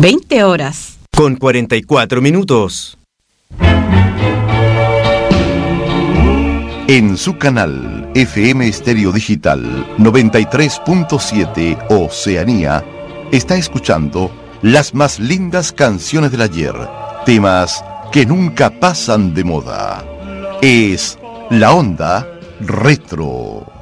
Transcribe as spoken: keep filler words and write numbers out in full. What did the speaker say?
veinte horas. Con cuarenta y cuatro minutos. En su canal F M Estéreo Digital noventa y tres punto siete Oceanía, está escuchando las más lindas canciones del ayer, temas que nunca pasan de moda. Es La Onda Retro.